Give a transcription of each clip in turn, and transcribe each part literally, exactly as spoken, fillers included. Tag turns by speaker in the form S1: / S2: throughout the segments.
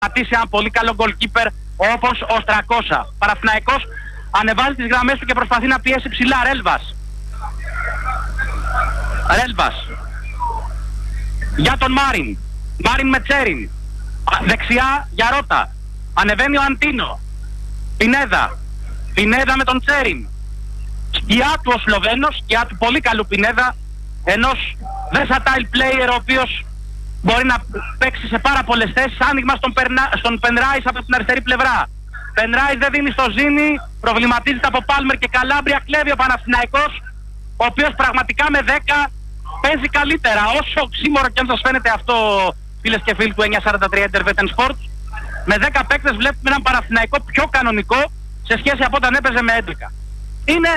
S1: πατήσει ένα πολύ καλό goalkeeper όπως ο Στρακόσα. Παναθηναϊκός ανεβάζει τις γραμμές του και προσπαθεί να πιέσει ψηλά. Ρέλβας. Ρέλβας. Για τον Μάριν. Μάριν με Τσέριν. Δεξιά για Ρώτα. Ανεβαίνει ο Αντίνο. Πινέδα. Πινέδα με τον Τσέριν. Σκιά του ο Σλοβαίνος, σκιά του πολύ καλού Πινέδα, ενός versatile player ο οποίος μπορεί να παίξει σε πάρα πολλές θέσεις. Άνοιγμα στον, Περνα... στον Πενράις από την αριστερή πλευρά. Πενράις δεν δίνει στο Ζήνη, προβληματίζεται από Πάλμερ και Καλάμπρια, κλέβει ο Παναθηναϊκός, ο οποίος πραγματικά με δέκα παίζει καλύτερα. Όσο ξύμορο και αν σας φαίνεται αυτό, φίλες και φίλοι του εννιακόσια σαράντα τρία Intervetten Sports, με δέκα παίκτες βλέπουμε έναν Παναθηναϊκό πιο κανονικό σε σχέση από όταν έπαιζε με έντεκα. Είναι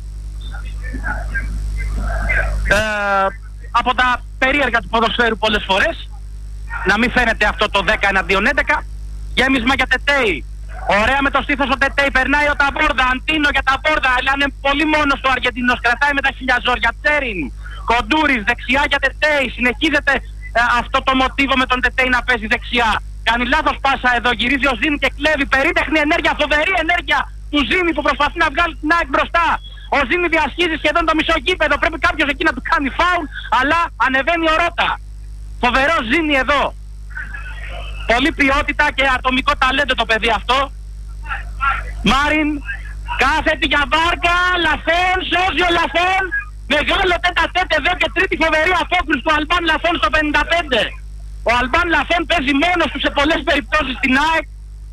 S1: ε, από τα περίεργα του ποδοσφαίρου πολλές φορές να μην φαίνεται αυτό το δέκα εναντίον έντεκα. Γέμισμα για Τετέι. Ωραία με το στήθος ο Τετέι. Περνάει ο Ταμπόρδα. Αντίνο για Ταμπόρδα. Αλλά είναι πολύ μόνος του Αργεντινός. Κρατάει με τα χιλιαζόρια. Τσέριν. Κοντούρης. Δεξιά για Τετέι. Συνεχίζεται ε, αυτό το μοτίβο με τον Τετέι να παίζει δεξιά. Κάνει λάθος πάσα εδώ. Γυρίζει ο Ζήνη και κλέβει. Περίτεχνη ενέργεια. Φοβερή ενέργεια του Ζήνη που προσπαθεί να βγάλει την ΑΕΚ μπροστά. Ο Ζήνη διασχίζει σχεδόν το μισό γήπεδο. Πρέπει κάποιος εκεί να του κάνει φάουλ. Αλλά ανεβαίνει ο Ρώτα. Φοβερό Ζήνη εδώ. Πολύ ποιότητα και ατομικό ταλέντο το παιδί αυτό. Μάριν. Κάθετη για Βάρκα. Λαφόν. Σώζει ο Λαφόν. Μεγάλο τέτα τέτα εδώ και τρίτη φοβερή απόκριση του Αλμπάν Λαφόν στο πενήντα πέντε. Ο Αλμπάν Λαφόν παίζει μόνος του σε πολλές περιπτώσεις στην ΑΕΚ.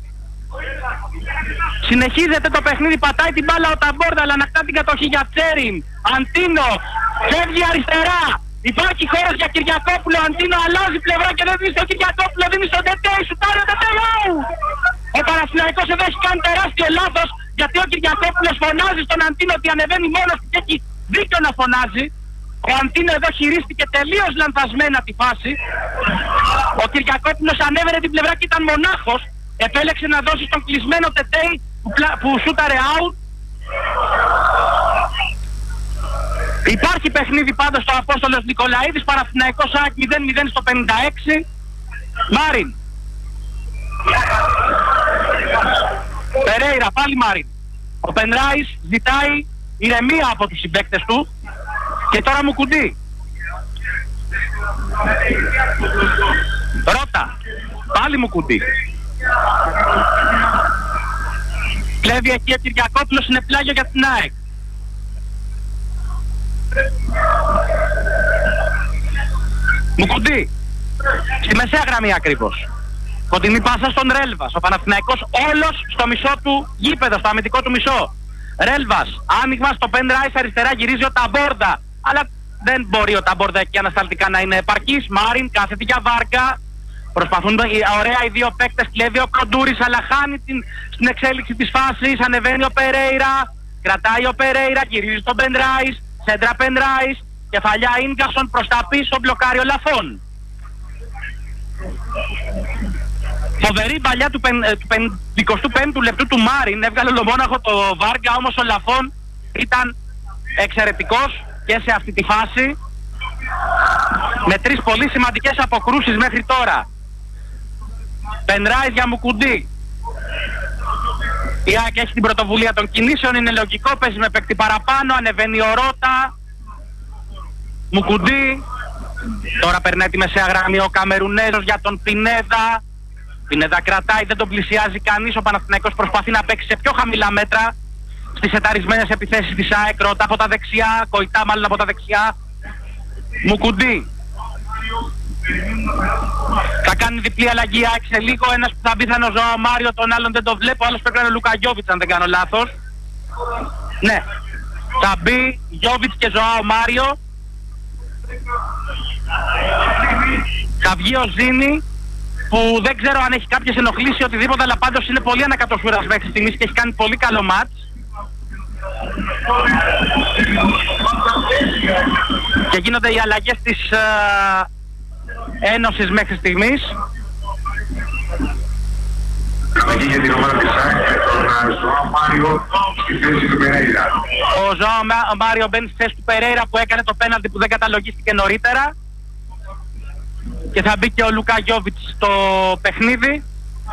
S1: Συνεχίζεται το παιχνίδι, πατάει την μπάλα ο Ταμπόρδα, αλλά ανακτά την κατοχή για Τσέριν. Αντίνο, φεύγει αριστερά. Υπάρχει χώρος για Κυριακόπουλο. Αντίνο αλλάζει πλευρά και δεν δίνει στον Κυριακόπουλο, δίνει στον Τετέι. Σου πάρει ο Τετέι. Ο Παναθηναϊκός εδώ έχει κάνει τεράστιο λάθος, γιατί ο Κυριακόπουλος φωνάζει στον Αντίνο ότι ανεβαίνει μόνος του και έχει δίκιο να φωνάζει. Ο Αντίνο εδώ χειρίστηκε τελείως λανθασμένα τη φάση. Ο Κυριακόπουλος ανέβαινε την πλευρά και ήταν μονάχος. Επέλεξε να δώσει στον κλεισμένο Τετέι που, που σούταρε out. Υπάρχει παιχνίδι πάντως στο Απόστολος Νικολαίδης. Παναθηναϊκός ΑΕΚ μηδέν μηδέν στο πενήντα έξι. Μάριν. Περέιρα, πάλι Μάριν. Ο Πενράις ζητάει ηρεμία από τους συμπαίκτες του. Και τώρα μου κουντί. Ρώτα. Πάλι μου κουντί. Κλέβει εκεί ο Κυριακόπουλος, είναι πλάγιο για την ΑΕΚ. Μου κουντί. Στη μεσαία γραμμή ακριβώς. Κοντινή πάσα στον Ρέλβας. Ο Παναθηναϊκός όλος στο μισό του γήπεδο, στο αμυντικό του μισό. Ρέλβας, άνοιγμα στο Πενράις αριστερά, γυρίζει ο Ταμπόρδα. Αλλά δεν μπορεί ο Ταμπόρδα εκεί ανασταλτικά να είναι επαρκής. Μάριν κάθεται για Βάρκα. Προσπαθούν ωραία οι δύο παίκτες, κλέβει ο Κοντούρης, αλλά χάνει την, στην εξέλιξη της φάσης. Ανεβαίνει ο Περέιρα, κρατάει ο Περέιρα, γυρίζει στον Πενράις, σέντρα Πενράις, κεφαλιά Ίνγκασον, προς τα πίσω, μπλοκάρει ο Λαφόν. Φοβερή παλιά του, πεν, του πενηκοστού πέμπτου λεπτού του Μάριν, έβγαλε ολομόναχο το Βάρκα, όμως ο Λαφόν ήταν εξαιρετικός και σε αυτή τη φάση, με τρεις πολύ σημαντικές αποκρούσεις μέχρι τώρα. Πενράις για Μουκουντή. Η ΑΕΚ έχει την πρωτοβουλία των κινήσεων, είναι λογικό, παίζει με παίκτη παραπάνω, ανεβαίνει ο Ρώτα. Μουκουντή. Τώρα περνάει τη μεσαία γραμμή ο Καμερουνέζος για τον Πινέδα. Πινέδα κρατάει, δεν τον πλησιάζει κανείς. Ο Παναθηναϊκός προσπαθεί να παίξει σε πιο χαμηλά μέτρα στις εταρισμένες επιθέσεις της ΑΕΚ. Ρώτα από τα δεξιά, Κοϊτά μάλλον από τα δεξιά. Μουκουντή. Θα κάνει διπλή αλλαγή ΑΕΚ σε λίγο. Ένας που θα μπει θα είναι ο Ζωάο Μάριο, τον άλλον δεν το βλέπω. Άλλος πρέπει να είναι ο Λούκα Γιόβιτς αν δεν κάνω λάθος. Ναι. Θα μπει Γιόβιτς και Ζωάο Μάριο. Θα βγει ο Ζήνη, που δεν ξέρω αν έχει κάποιες ενοχλήσεις ή οτιδήποτε, αλλά πάντως είναι πολύ ανακατοσούρας μέχρι στιγμής και έχει κάνει πολύ καλό μάτς. Και γίνονται οι αλλαγές της uh, Ένωσης μέχρι στιγμής.
S2: Εκεί για την ομάδα της ΑΕΚ, τον Ζωάο Μάριο στη θέση του Περέιρα.
S1: Ο Ζωάο Μάριο μπαίνει στη θέση του Περέιρα που έκανε το πέναλτι που δεν καταλογίστηκε νωρίτερα. Και θα μπει και ο Λούκα Γιόβιτς στο παιχνίδι.